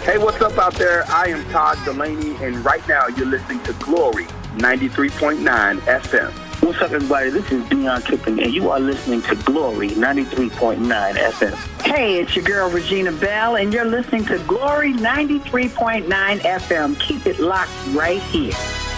Hey, what's up out there? I am Todd Delaney, and right now you're listening to Glory 93.9 FM. What's up, everybody? This is Dion Kipping, and you are listening to Glory 93.9 FM. Hey, it's your girl, Regina Bell, and you're listening to Glory 93.9 FM. Keep it locked right here.